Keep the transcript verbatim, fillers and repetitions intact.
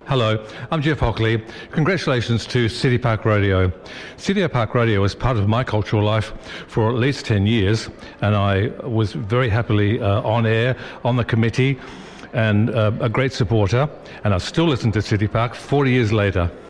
Hello, I'm Jeff Hockley. Congratulations to City Park Radio. City Park Radio was part of my cultural life for at least ten years, and I was very happily uh, on air, on the committee, and uh, a great supporter, and I still listen to City Park forty years later.